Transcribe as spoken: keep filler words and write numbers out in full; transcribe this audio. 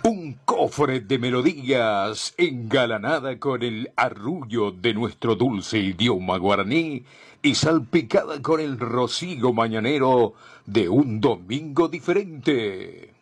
Un cofre de melodías engalanada con el arrullo de nuestro dulce idioma guaraní y salpicada con el rocío mañanero de un domingo diferente.